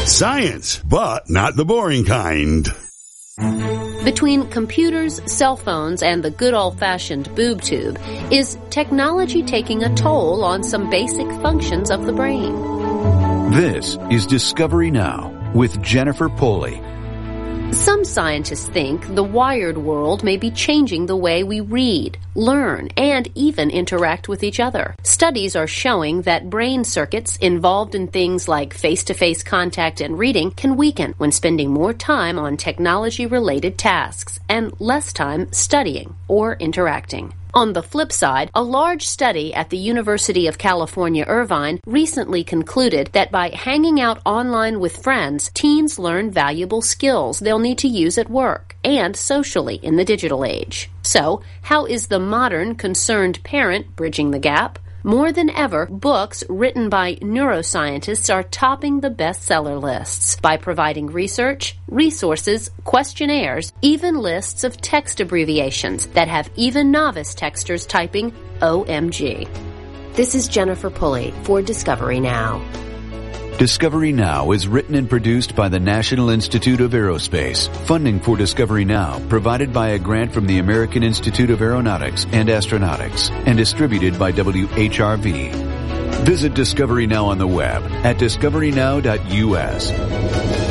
Science, but not the boring kind. Between computers, cell phones, and the good old-fashioned boob tube, is technology taking a toll on some basic functions of the brain? This is Discovery Now with Jennifer Pulley. Some scientists think the wired world may be changing the way we read, learn, and even interact with each other. Studies are showing that brain circuits involved in things like face-to-face contact and reading can weaken when spending more time on technology-related tasks and less time studying or interacting. On the flip side, a large study at the University of California, Irvine recently concluded that by hanging out online with friends, teens learn valuable skills they'll need to use at work and socially in the digital age. So, how is the modern concerned parent bridging the gap? More than ever, books written by neuroscientists are topping the bestseller lists by providing research, resources, questionnaires, even lists of text abbreviations that have even novice texters typing OMG. This is Jennifer Pulley for Discovery Now. Discovery Now is written and produced by the National Institute of Aerospace. Funding for Discovery Now provided by a grant from the American Institute of Aeronautics and Astronautics and distributed by WHRV. Visit Discovery Now on the web at discoverynow.us.